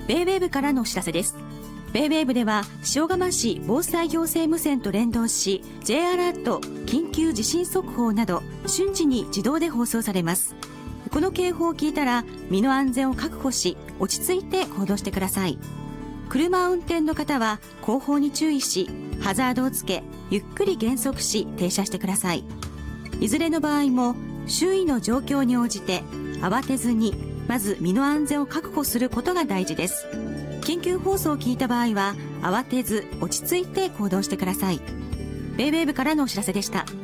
ベイウェーブからのお知らせです。ベイウェーブでは塩釜市防災行政無線と連動し、 J アラート、緊急地震速報など瞬時に自動で放送されます。この警報を聞いたら身の安全を確保し、落ち着いて行動してください。車を運転の方は後方に注意し、ハザードをつけ、ゆっくり減速し停車してください。いずれの場合も周囲の状況に応じて慌てずに、まず身の安全を確保することが大事です。緊急放送を聞いた場合は慌てず落ち着いて行動してください。ベイウェーブからのお知らせでした。